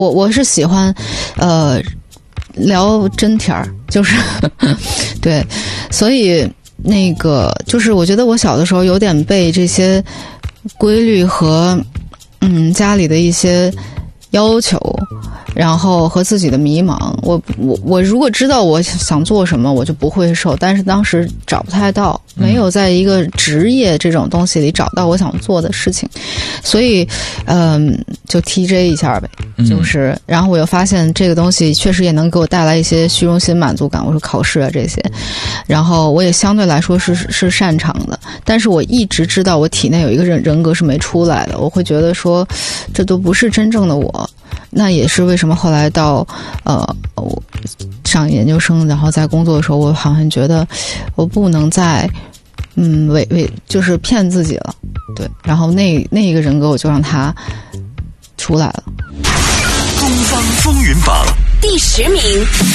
我是喜欢聊真天儿，就是对，所以那个就是我觉得我小的时候有点被这些规律和家里的一些要求，然后和自己的迷茫，我如果知道我想做什么，我就不会受，但是当时找不太到，没有在一个职业这种东西里找到我想做的事情，所以就 TJ 一下呗，就是，然后我又发现这个东西确实也能给我带来一些虚荣心满足感，我说考试啊这些，然后我也相对来说是擅长的，但是我一直知道我体内有一个人格是没出来的，我会觉得说这都不是真正的我。那也是为什么后来到我上研究生，然后在工作的时候，我好像觉得我不能再就是骗自己了，对，然后那一个人格我就让他出来了。 东方风云榜第10名。